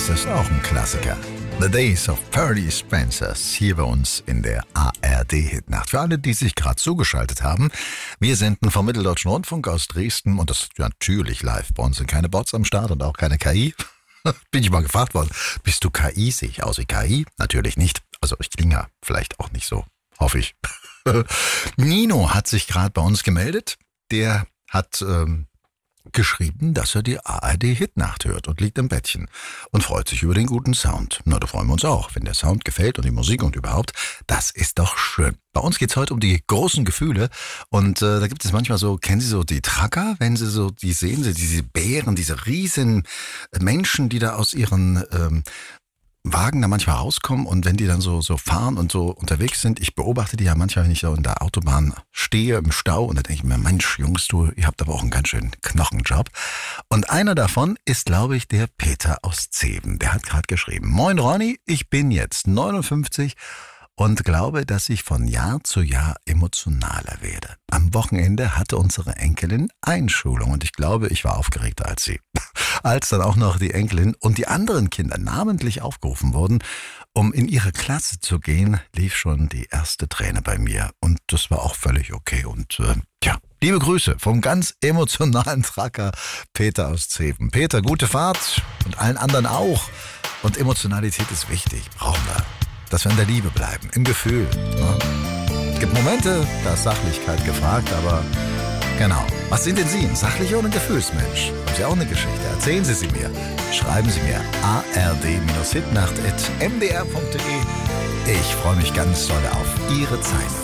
ist das auch ein Klassiker. The Days of Pearly Spencers, hier bei uns in der ARD-Hitnacht. Für alle, die sich gerade zugeschaltet haben, wir senden vom Mitteldeutschen Rundfunk aus Dresden und das ist natürlich live. Bei uns sind keine Bots am Start und auch keine KI. Bin ich mal gefragt worden, bist du KI? Sehe ich aus wie KI? Natürlich nicht. Also ich klinge ja vielleicht auch nicht so, hoffe ich. Nino hat sich gerade bei uns gemeldet. Der hat geschrieben, dass er die ARD-Hitnacht hört und liegt im Bettchen und freut sich über den guten Sound. Na, da freuen wir uns auch, wenn der Sound gefällt und die Musik und überhaupt. Das ist doch schön. Bei uns geht's heute um die großen Gefühle und da gibt es manchmal so, kennen Sie so die Tracker, wenn Sie so die sehen, diese Bären, diese riesen Menschen, die da aus ihren Wagen da manchmal rauskommen und wenn die dann so fahren und so unterwegs sind, ich beobachte die ja manchmal, wenn ich so in der Autobahn stehe im Stau und da denke ich mir, Mensch, Jungs, ihr habt aber auch einen ganz schönen Knochenjob. Und einer davon ist, glaube ich, der Peter aus Zeven. Der hat gerade geschrieben, Moin Ronny, ich bin jetzt 59 und glaube, dass ich von Jahr zu Jahr emotionaler werde. Am Wochenende hatte unsere Enkelin Einschulung und ich glaube, ich war aufgeregter als sie. Als dann auch noch die Enkelin und die anderen Kinder namentlich aufgerufen wurden, um in ihre Klasse zu gehen, lief schon die erste Träne bei mir und das war auch völlig okay. Und liebe Grüße vom ganz emotionalen Tracker Peter aus Zeven. Peter, gute Fahrt und allen anderen auch. Und Emotionalität ist wichtig, brauchen wir. Dass wir in der Liebe bleiben, im Gefühl. Ne? Es gibt Momente, da ist Sachlichkeit gefragt, aber genau. Was sind denn Sie, ein sachlicher oder ein Gefühlsmensch? Haben Sie auch eine Geschichte? Erzählen Sie sie mir. Schreiben Sie mir ard-hitnacht@mdr.de. Ich freue mich ganz doll auf Ihre Zeit.